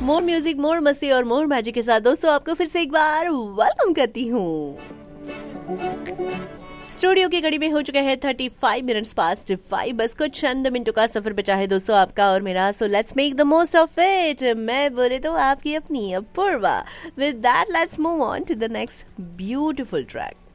मोर music, मोर मस्ती और मोर magic के साथ दोस्तों आपको फिर से एक बार वेलकम करती हूँ। स्टूडियो की घड़ी में हो चुका है 35 मिनट्स पास्ट 5। बस कुछ चंद मिनटों का सफर बचा है दोस्तों आपका और मेरा। So let's make the most of it. मैं बोले तो आपकी अपनी Apoorva. With that let's move on to the next beautiful track.